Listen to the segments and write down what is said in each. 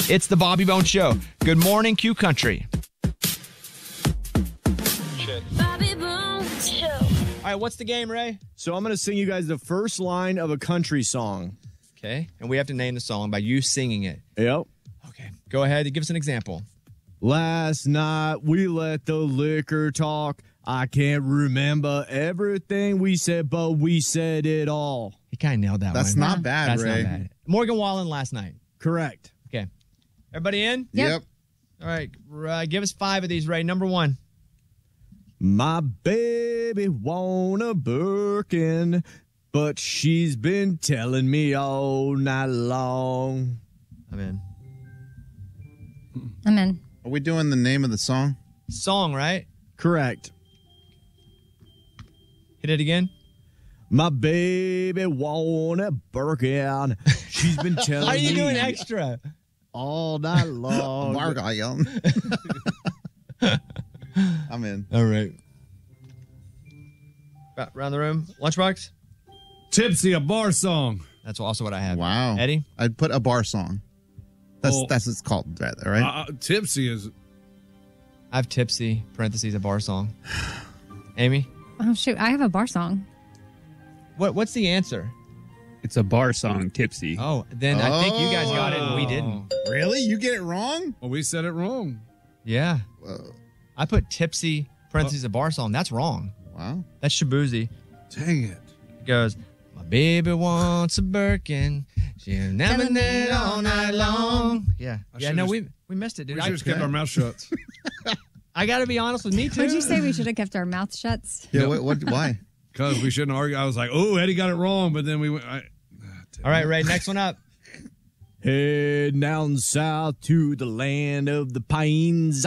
It's the Bobby Bones Show. Good morning, Q Country. Bobby Bones Show. All right, what's the game, Ray? So I'm going to sing you guys the first line of a country song. Okay, and we have to name the song by you singing it. Yep. Okay, go ahead and give us an example. Last night we let the liquor talk. I can't remember everything we said, but we said it all. He kind of nailed that That's one. not bad, That's Ray. not bad. Morgan Wallen last night. Correct. Okay. Everybody in? Yep. All right, give us 5 of these, Ray. Number 1. My baby want a Birkin, but she's been telling me all night long. I'm in. I'm in. Are we doing the name of the song? Song, right? Correct. Hit it again. My baby want a Birkin. She's been telling me. How are you doing extra? All night long. Bargayon. I'm in. All right. Around the room. Lunchbox? Tipsy, a bar song. That's also what I have. Wow. Eddie? I'd put a bar song. That's Oh. that's what it's called, right? Tipsy is. I have Tipsy, parentheses, a bar song. Amy? Oh, shoot. I have a bar song. What's the answer? It's a bar song, Tipsy. Oh, then I think you guys got it and we didn't. Really? You get it wrong? Well, we said it wrong. Yeah. Whoa. I put Tipsy, parentheses, a bar song. That's wrong. Wow. That's Shabuzi. Dang it. It goes, my baby wants a Birkin. She'll never knit all night long. Yeah. Yeah, no, we missed it, dude. We should have kept our mouth shut. I got to be honest with me, too. Would you say we should have kept our mouth shut? Yeah. Why? Because we shouldn't argue. I was like, oh, Eddie got it wrong, but then we went. All right, Ray, next one up. Head down south to the land of the pines.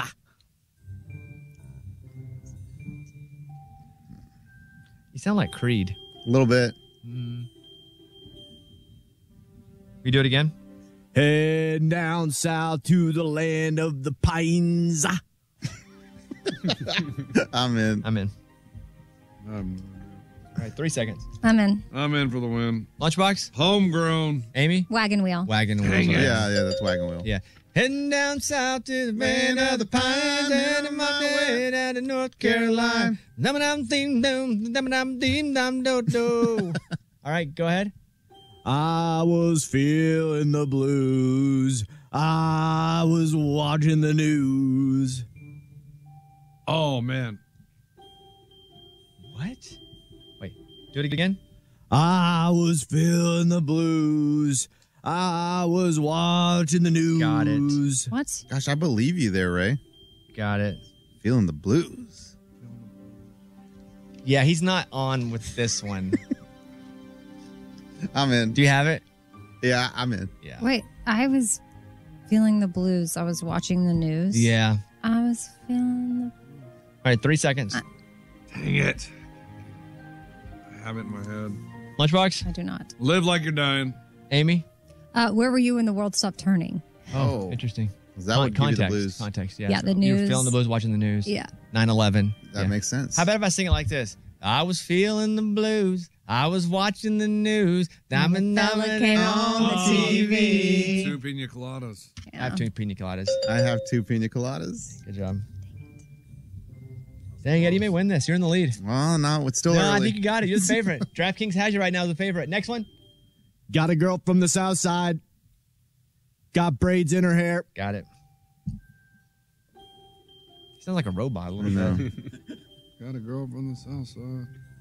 You sound like Creed. A little bit. You do it again? Head down south to the land of the pines. I'm in. I'm in. All right, 3 seconds. I'm in. I'm in for the win. Lunchbox? Homegrown. Amy? Wagon wheel. Wagon wheel. Dang it. Yeah, that's Wagon Wheel. Yeah. Heading down south to the land of the pines and on my way down to North Carolina. All right, go ahead. I was feeling the blues. I was watching the news. Oh, man. What? Wait, do it again. I was feeling the blues. I was watching the news. Got it. What? Gosh, I believe you there, Ray. Got it. Feeling the blues. Yeah, he's not on with this one. I'm in. Do you have it? Yeah, I'm in. Yeah. Wait, I was feeling the blues. I was watching the news. Yeah. I was feeling the... All right, 3 seconds. Dang it. I have it in my head. Lunchbox? I do not. Live like you're dying. Amy? Where were you when the world stopped turning? Oh. Interesting. Is that what give you the Context. blues? Context, yeah. Yeah, the You're news. feeling the blues watching the news. Yeah. 9/11. That makes sense. How about if I sing it like this? I was feeling the blues. I was watching the news. Diamond came on the TV. 2 pina coladas. I have 2 pina coladas. I have 2 pina coladas. Good job. Dang, Eddie, you may win this. You're in the lead. Well, no, it's still No, early. I think you got it. You're the favorite. DraftKings has you right now as the favorite. Next one. Got a girl from the south side. Got braids in her hair. Got it. Sounds like a robot a little bit. Got a girl from the south side.